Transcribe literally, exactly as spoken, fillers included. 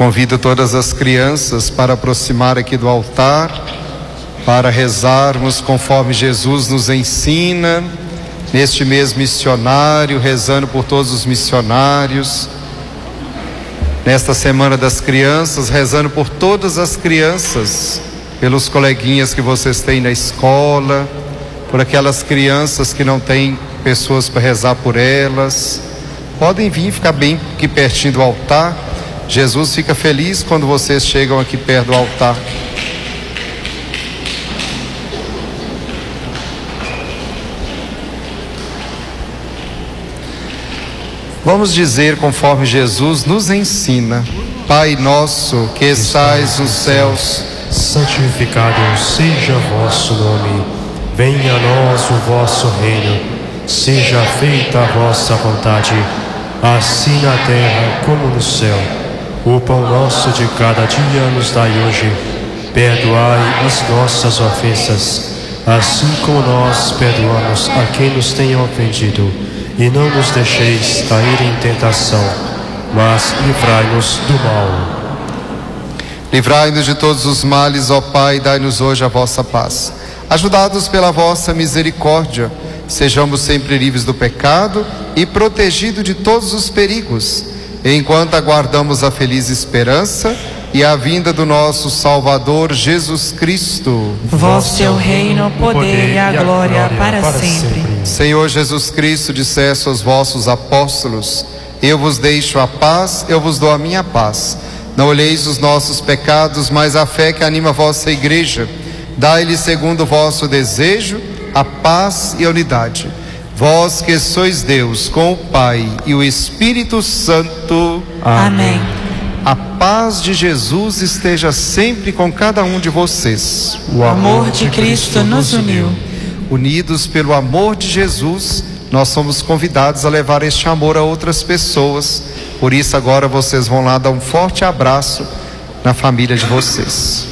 convido todas as crianças para aproximar aqui do altar, para rezarmos conforme Jesus nos ensina, neste mês missionário, rezando por todos os missionários. Nesta Semana das Crianças, rezando por todas as crianças, pelos coleguinhas que vocês têm na escola, por aquelas crianças que não têm pessoas para rezar por elas. Podem vir ficar bem aqui pertinho do altar. Jesus fica feliz quando vocês chegam aqui perto do altar. Vamos dizer conforme Jesus nos ensina: Pai nosso que estais nos céus, santificado seja o vosso nome. Venha a nós o vosso reino. Seja feita a vossa vontade, assim na terra como no céu. O pão nosso de cada dia nos dai hoje. Perdoai as nossas ofensas, assim como nós perdoamos a quem nos tem ofendido. E não nos deixeis cair em tentação, mas livrai-nos do mal. Livrai-nos de todos os males, ó Pai, dai-nos hoje a vossa paz. Ajudados pela vossa misericórdia, sejamos sempre livres do pecado e protegidos de todos os perigos, enquanto aguardamos a feliz esperança e a vinda do nosso Salvador Jesus Cristo. Vosso é o reino, o poder e a glória para sempre. Senhor Jesus Cristo, disseste aos vossos apóstolos: eu vos deixo a paz, eu vos dou a minha paz. Não olheis os nossos pecados, mas a fé que anima a vossa igreja. Dai-lhe segundo o vosso desejo a paz e a unidade. Vós que sois Deus com o Pai e o Espírito Santo. Amém. A paz de Jesus esteja sempre com cada um de vocês. O amor de Cristo nos uniu. Unidos pelo amor de Jesus, nós somos convidados a levar este amor a outras pessoas. Por isso agora vocês vão lá dar um forte abraço na família de vocês.